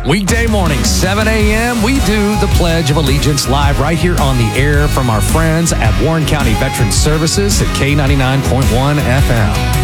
Weekday morning, 7 a.m., we do the Pledge of Allegiance live right here on the air from our friends at Warren County Veterans Services at K99.1 FM.